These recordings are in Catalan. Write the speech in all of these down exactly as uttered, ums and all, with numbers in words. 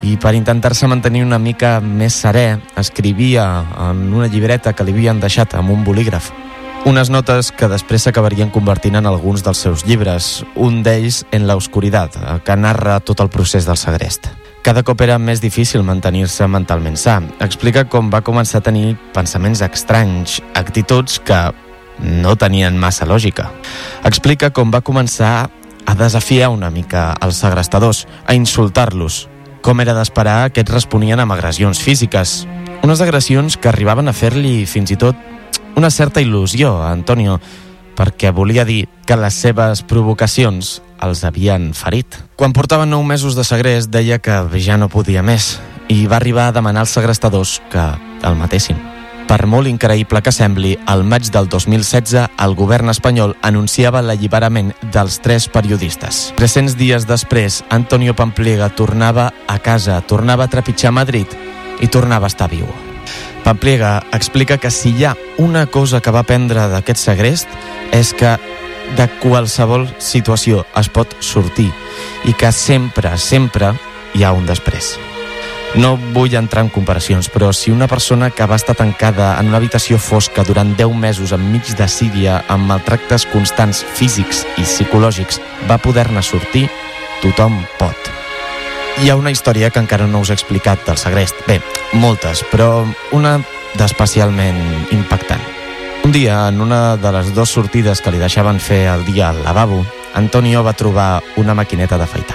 i per intentar-se mantenir una mica més serè escrivia en una llibreta que li havien deixat amb un bolígraf unes notes que després s'acabarien convertint en alguns dels seus llibres, un d'ells En la oscuridad, que narra tot el procés del segrest. Cada cop era més difícil mantenir-se mentalment sa. Explica com va començar a tenir pensaments estranys, actituds que no tenien massa lògica. Explica com va començar a desafiar una mica els segrestadors, a insultar-los. Com era d'esperar, aquests responien amb agressions físiques. Unes agressions que arribaven a fer-li fins i tot una certa il·lusió a Antonio, perquè volia dir que les seves provocacions els havien ferit. Quan portaven nou mesos de segrest, deia que ja no podia més i va arribar a demanar als segrestadors que el matessin. Per molt increïble que sembli, al maig del dos mil setze, el govern espanyol anunciava l'alliberament dels tres periodistes. tres-cents dies després, Antonio Pampliega tornava a casa, tornava a trepitjar Madrid i tornava a estar viu. Pampliega explica que si hi ha una cosa que va aprendre d'aquest segrest és que de qualsevol situació es pot sortir i que sempre, sempre hi ha un després. No vull entrar en comparacions, però si una persona que va estar tancada en una habitació fosca durant deu mesos enmig de Síria amb maltractes constants físics i psicològics va poder-ne sortir, tothom pot. Hi ha una història que encara no us he explicat del segrest. Bé, moltes, però una d'especialment impactant. Un dia, en una de les dues sortides que li deixaven fer al dia al lavabo, Antonio va trobar una maquineta d'afaitar.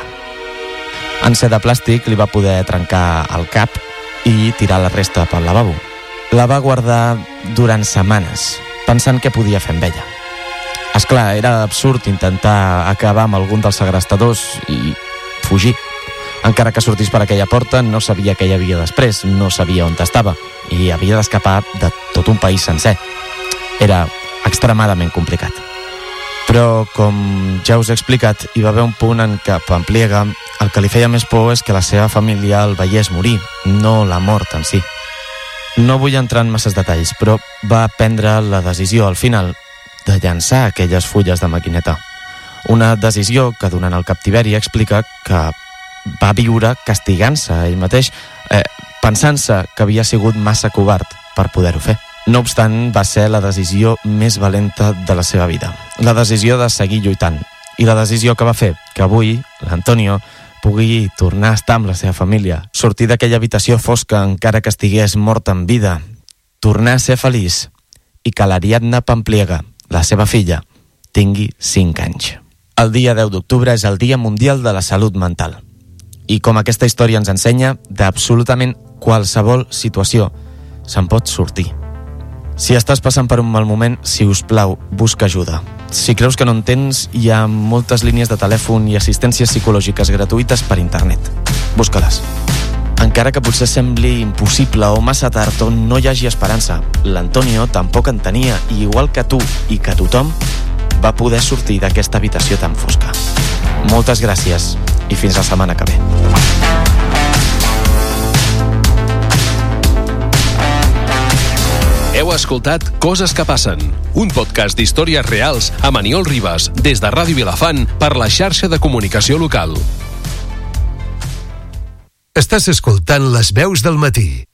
En ser de plàstic li va poder trencar el cap i tirar la resta pel lavabo. La va guardar durant setmanes, pensant què podia fer amb ella. Esclar, era absurd intentar acabar amb algun dels segrestadors i fugir. Encara que sortís per aquella porta, no sabia què hi havia després, no sabia on estava i havia d'escapar de tot un país sencer. Era extremadament complicat. Però, com ja us he explicat, hi va haver un punt en què Pampliega el que li feia més por és que la seva família el veiés morir, no la mort en si. No vull entrar en masses detalls, però va prendre la decisió al final de llançar aquelles fulles de maquineta. Una decisió que durant el captiveri explica que va viure castigant-se ell mateix, eh, pensant-se que havia sigut massa covard per poder-ho fer. No obstant, va ser la decisió més valenta de la seva vida. La decisió de seguir lluitant. I la decisió que va fer que avui l'Antonio pugui tornar a estar amb la seva família, sortir d'aquella habitació fosca encara que estigués mort en vida, tornar a ser feliç i que l'Ariadna Pampliega, la seva filla, tingui cinc anys. El dia deu d'octubre és el Dia Mundial de la Salut Mental. I com aquesta història ens ensenya, d'absolutament qualsevol situació se'n pot sortir. Si estàs passant per un mal moment, si us plau, busca ajuda. Si creus que no en tens, hi ha moltes línies de telèfon i assistències psicològiques gratuïtes per internet. Busca-les. Encara que potser sembli impossible o massa tard o no hi hagi esperança, l'Antonio tampoc en tenia i igual que tu i que tothom va poder sortir d'aquesta habitació tan fosca. Moltes gràcies i fins la setmana que ve. Heu escoltat Coses que passen, un podcast d'històries reals amb Aniol Ribas, des de Ràdio Vilafant per la xarxa de comunicació local. Estàs escoltant Les Veus del Matí.